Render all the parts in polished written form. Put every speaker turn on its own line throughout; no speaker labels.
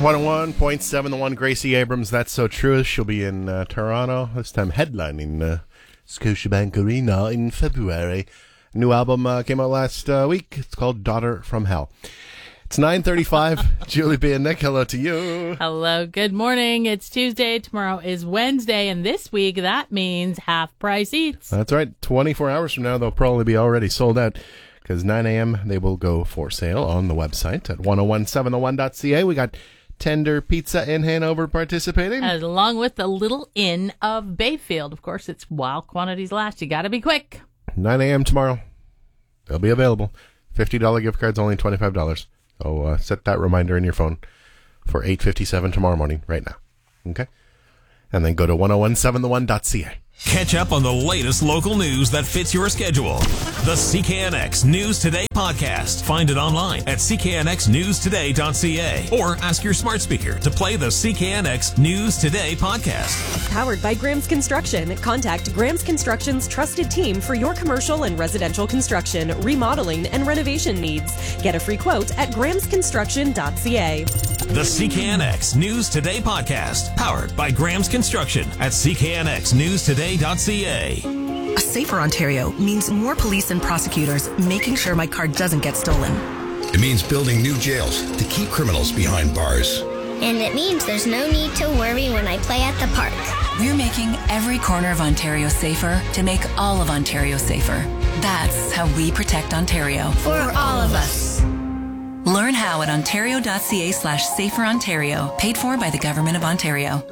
101.7 The One, Gracie Abrams, That's So True. She'll be in Toronto, this time headlining Scotiabank Arena in February. New album came out last week. It's called Daughter from Hell. It's 9:35. Julie B. and Nick, hello to you.
Hello, good morning. It's Tuesday. Tomorrow is Wednesday. And this week, that means half-price seats.
That's right. 24 hours from now, they'll probably be already sold out. Because 9 a.m. they will go for sale on the website at 1017theone.ca. We got Tender Pizza in Hanover participating.
Along with the Little Inn of Bayfield. Of course, it's while quantities last. You got to be quick.
9 a.m. tomorrow. They'll be available. $50 gift cards, only $25. So set that reminder in your phone for 8:57 tomorrow morning, right now. Okay? And then go to 1017theone.ca.
Catch up on the latest local news that fits your schedule. The CKNX News Today podcast. Find it online at cknxnewstoday.ca or ask your smart speaker to play the CKNX News Today podcast.
Powered by Graham's Construction. Contact Graham's Construction's trusted team for your commercial and residential construction, remodeling, and renovation needs. Get a free quote at grahamsconstruction.ca.
The CKNX News Today podcast. Powered by Graham's Construction at cknxnewstoday.ca.
A safer Ontario means more police and prosecutors making sure my car doesn't get stolen.
It means building new jails to keep criminals behind bars.
And it means there's no need to worry when I play at the park.
We're making every corner of Ontario safer to make all of Ontario safer. That's how we protect Ontario.
For all of us.
Learn how at ontario.ca/saferontario. Paid for by the Government of Ontario.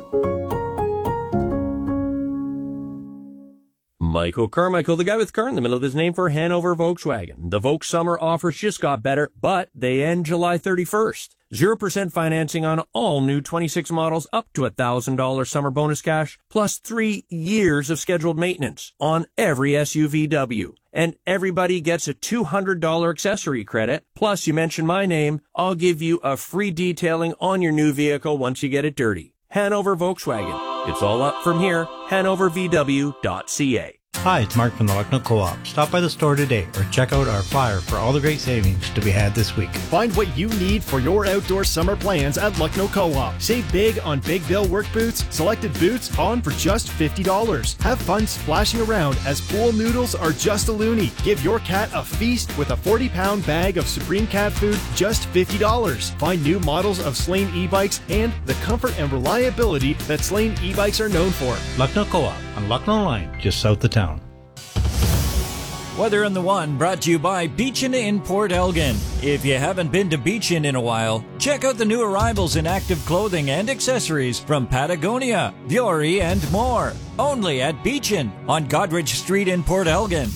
Michael Carmichael, the guy with car in the middle of his name for Hanover Volkswagen. The Volks summer offers just got better, but they end July 31st. 0% financing on all new 26 models up to $1,000 summer bonus cash, plus 3 years of scheduled maintenance on every SUVW. And everybody gets a $200 accessory credit. Plus, you mention my name, I'll give you a free detailing on your new vehicle once you get it dirty. Hanover Volkswagen. It's all up from here. HanoverVW.ca.
Hi, it's Mark from the Lucknow Co-op. Stop by the store today or check out our flyer for all the great savings to be had this week.
Find what you need for your outdoor summer plans at Lucknow Co-op. Save big on Big Bill work boots. Selected boots on for just $50. Have fun splashing around as pool noodles are just a loonie. Give your cat a feast with a 40-pound bag of Supreme Cat Food, just $50. Find new models of Slane e-bikes and the comfort and reliability that Slane e-bikes are known for.
Lucknow Co-op on Lucknow Line, just south of town.
Weather on the One brought to you by Beachin in Port Elgin. If you haven't been to Beachin in a while, check out the new arrivals in active clothing and accessories from Patagonia, Vuori, and more. Only at Beachin on Godrich Street in Port Elgin.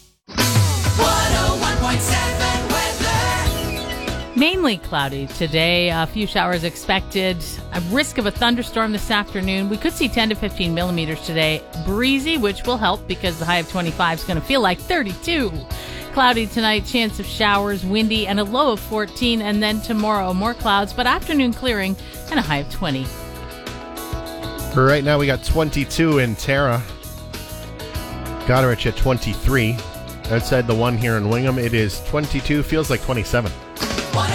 101.7 Mainly cloudy today. A few showers expected. A risk of a thunderstorm this afternoon. We could see 10 to 15 millimeters today. Breezy, which will help because the high of 25 is going to feel like 32. Cloudy tonight, chance of showers, windy, and a low of 14. And then tomorrow, more clouds, but afternoon clearing and a high of 20.
Right now, we got 22 in Tara. Goderich at 23. Outside the One here in Wingham, it is 22. Feels like 27.